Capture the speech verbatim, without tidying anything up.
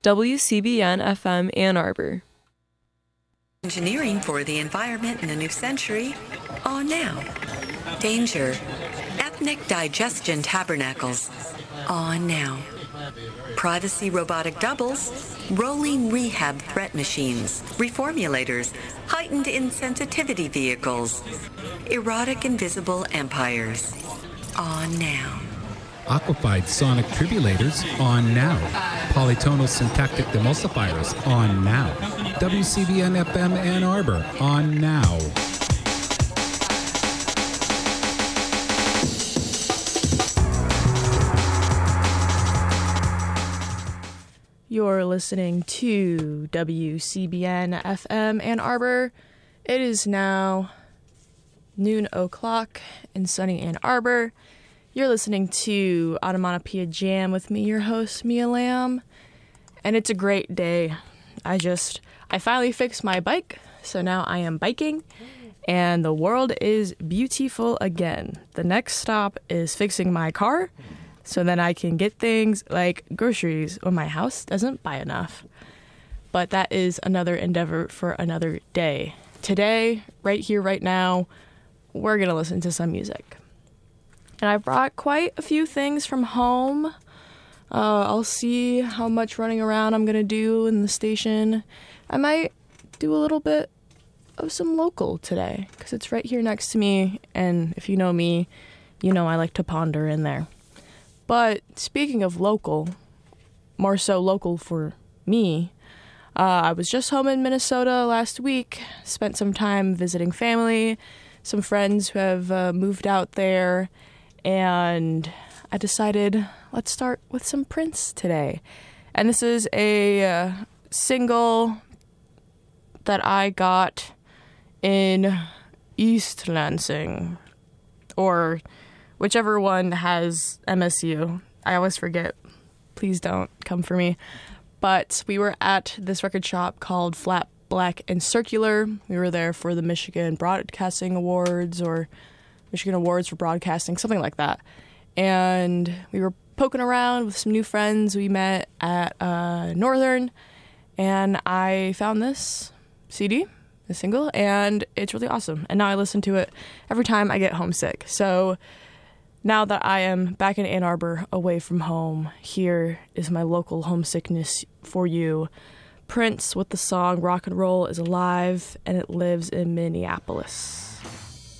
W C B N F M Ann Arbor. Engineering for the environment in a new century, on now. Danger. Ethnic Digestion Tabernacles, on now. Privacy robotic doubles, rolling rehab threat machines, reformulators, heightened insensitivity vehicles, erotic invisible empires, on now. Aquafied sonic tribulators, on now. Polytonal syntactic demulsifiers, on now. W C B N F M Ann Arbor, on now. You're listening to W C B N F M Ann Arbor. It is now noon o'clock in sunny Ann Arbor. You're listening to Onomatopoeia Jam with me, your host, Mia Lamb. And it's a great day. I just, I finally fixed my bike, so now I am biking. And the world is beautiful again. The next stop is fixing my car, so then I can get things like groceries when my house doesn't buy enough. But that is another endeavor for another day. Today, right here, right now, we're going to listen to some music. And I brought quite a few things from home. Uh, I'll see how much running around I'm going to do in the station. I might do a little bit of some local today, because it's right here next to me. And if you know me, you know I like to ponder in there. But speaking of local, more so local for me, uh, I was just home in Minnesota last week, spent some time visiting family, some friends who have uh, moved out there, and I decided let's start with some Prince today. And this is a uh, single that I got in East Lansing, or whichever one has M S U. I always forget. Please don't come for me. But we were at this record shop called Flat, Black, and Circular. We were there for the Michigan Broadcasting Awards, or Michigan Awards for Broadcasting, something like that. And we were poking around with some new friends we met at uh, Northern, and I found this C D, the single, and it's really awesome. And now I listen to it every time I get homesick. So now that I am back in Ann Arbor, away from home, here is my local homesickness for you. Prince with the song Rock and Roll is Alive, and it lives in Minneapolis.